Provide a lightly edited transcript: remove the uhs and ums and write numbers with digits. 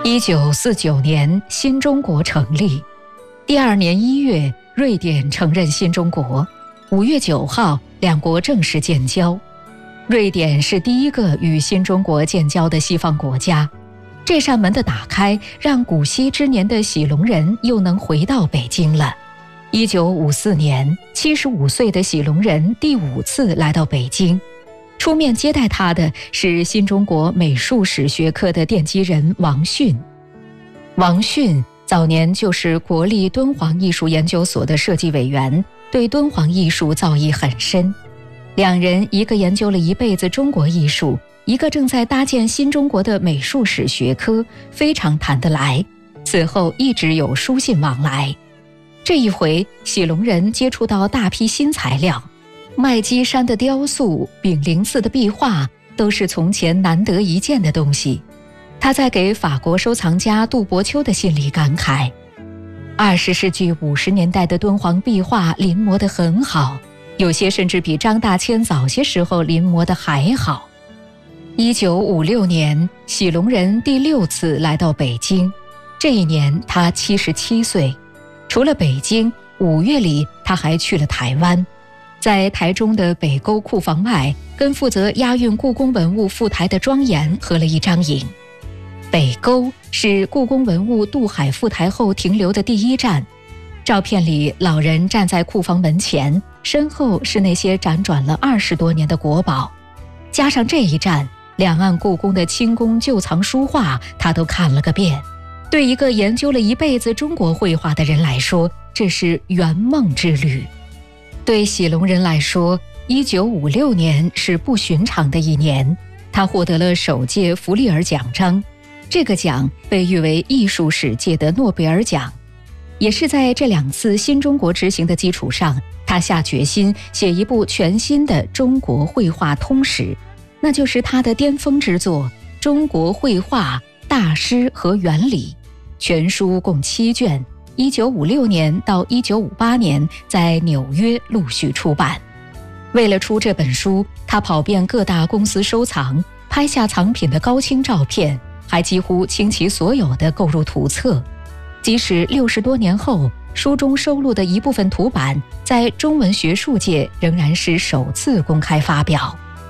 1949年，新中国成立。第二年1月，瑞典承认新中国。5月9号，两国正式建交。瑞典是第一个与新中国建交的西方国家。这扇门的打开，让古稀之年的喜隆人又能回到北京了。1954年，75岁的喜隆人第5次来到北京。出面接待他的是新中国美术史学科的奠基人王迅。王迅早年就是国立敦煌艺术研究所的设计委员，对敦煌艺术造诣很深。两人一个研究了一辈子中国艺术，一个正在搭建新中国的美术史学科，非常谈得来。此后一直有书信往来。这一回，喜隆人接触到大批新材料。麦积山的雕塑、炳灵寺的壁画都是从前难得一见的东西。他在给法国收藏家杜伯丘的信里感慨，20世纪50年代的敦煌壁画临摹得很好，有些甚至比张大千早些时候临摹的还好。1956年，喜隆人第6次来到北京，这一年他77岁。除了北京，5月里他还去了台湾。在台中的北沟库房外，跟负责押运故宫文物赴台的庄严合了一张影。北沟是故宫文物渡海赴台后停留的第一站。照片里，老人站在库房门前，身后是那些辗转了20多年的国宝。加上这一站，两岸故宫的清宫旧藏书画他都看了个遍。对一个研究了一辈子中国绘画的人来说，这是圆梦之旅。对喜隆人来说，1956年是不寻常的一年，他获得了首届弗利尔奖章，这个奖被誉为艺术史界的诺贝尔奖。也是在这2次新中国执行的基础上，他下决心写一部全新的中国绘画通史，那就是他的巅峰之作《中国绘画大师和原理》，全书共7卷。1956年到1958年在纽约陆续出版。为了出这本书，他跑遍各大公司收藏，拍下藏品的高清照片，还几乎倾其所有的购入图册。即使60多年后，书中收录的一部分图版在中文学术界仍然是首次公开发表。